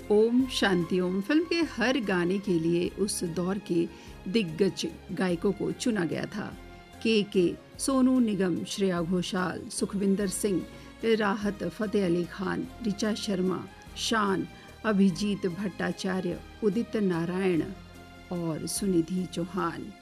Om Shanti Om film के हर गाने के लिए उस दौर के दिग्गज गायकों को चुना गया था। के, सोनू निगम, श्रेया घोषाल, सुखविंदर सिंह, राहत फ़तेह अली खान, ऋचा शर्मा, शान, अभिजीत भट्टाचार्य, उदित नारायण और सुनिधि चौहान।